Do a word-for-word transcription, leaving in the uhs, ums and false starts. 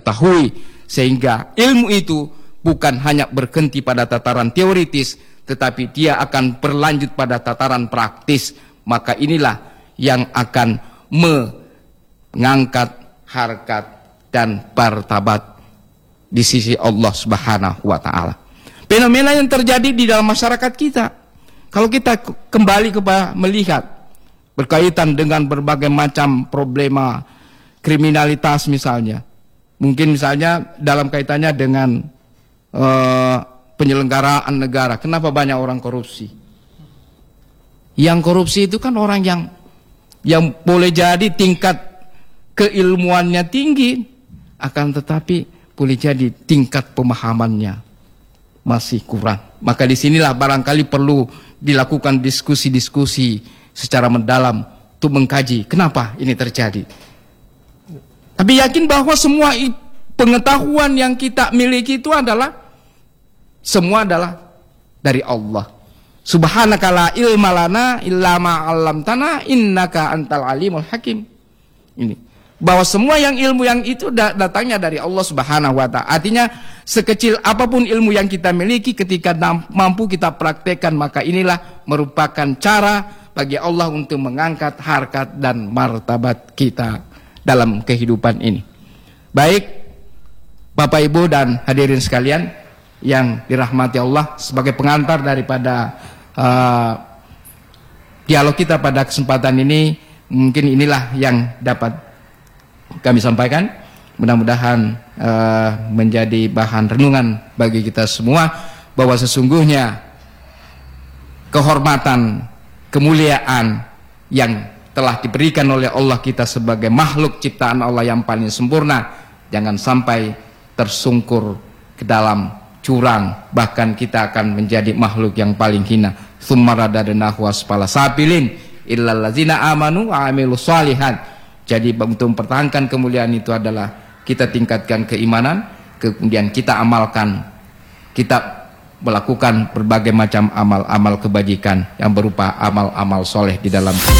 ketahui, sehingga ilmu itu bukan hanya berhenti pada tataran teoritis, tetapi dia akan berlanjut pada tataran praktis. Maka inilah yang akan mengangkat harkat dan martabat di sisi Allah Subhanahu wa taala. Fenomena yang terjadi di dalam masyarakat kita, kalau kita kembali kepada melihat berkaitan dengan berbagai macam problema kriminalitas misalnya, mungkin misalnya dalam kaitannya dengan uh, penyelenggaraan negara, kenapa banyak orang korupsi? Yang korupsi itu kan orang yang yang boleh jadi tingkat keilmuannya tinggi, akan tetapi boleh jadi tingkat pemahamannya masih kurang. Maka disinilah barangkali perlu dilakukan diskusi-diskusi secara mendalam untuk mengkaji kenapa ini terjadi. Tapi yakin bahwa semua pengetahuan yang kita miliki itu adalah semua adalah dari Allah. Subhanaka la ilma lana illa ma 'allamtana innaka antal alimul hakim. Ini bahwa semua yang ilmu yang itu datangnya dari Allah Subhanahu wa taala. Artinya sekecil apapun ilmu yang kita miliki, ketika mampu kita praktekkan, maka inilah merupakan cara bagi Allah untuk mengangkat harkat dan martabat kita dalam kehidupan ini. Baik Bapak Ibu dan hadirin sekalian yang dirahmati Allah, sebagai pengantar daripada uh, dialog kita pada kesempatan ini, mungkin inilah yang dapat kami sampaikan. Mudah-mudahan uh, menjadi bahan renungan bagi kita semua, bahwa sesungguhnya kehormatan, kemuliaan yang telah diberikan oleh Allah kita sebagai makhluk ciptaan Allah yang paling sempurna, jangan sampai tersungkur ke dalam jurang, bahkan kita akan menjadi makhluk yang paling hina. Tsumma radadnahu asfala safilin illal ladzina amanu wa amilus shalihat. Jadi untuk mempertahankan kemuliaan itu adalah kita tingkatkan keimanan, kemudian kita amalkan, kita melakukan berbagai macam amal-amal kebajikan yang berupa amal-amal soleh di dalam